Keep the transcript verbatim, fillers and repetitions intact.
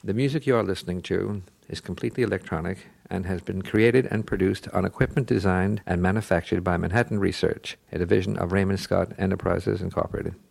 The music you are listening to is completely electronic and has been created and produced on equipment designed and manufactured by Manhattan Research, a division of Raymond Scott Enterprises, Incorporated.